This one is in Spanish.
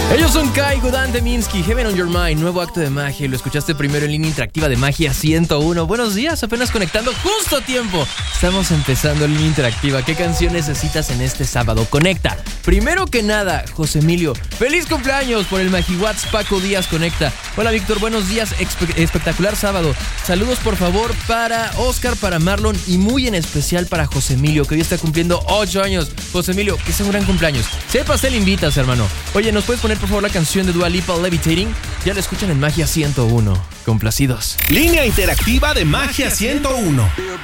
Ellos son Kai, Dante, Minsky, Heaven on Your Mind, nuevo acto de magia. Y lo escuchaste primero en línea interactiva de Magia 101. Buenos días, apenas conectando justo a tiempo. Estamos empezando línea interactiva. ¿Qué canción necesitas en este sábado? Conecta. Primero que nada, José Emilio, feliz cumpleaños por el Magiwats. Paco Díaz conecta. Hola Víctor, buenos días, espectacular sábado. Saludos por favor para Oscar, para Marlon y muy en especial para José Emilio, que hoy está cumpliendo 8 años. José Emilio, que sea un gran cumpleaños. Si hay pastel, invitas, hermano. Oye, ¿nos puedes poner por favor la canción de Dua Lipa, Levitating? Ya la escuchan en Magia 101. Complacidos. Línea interactiva de Magia 101.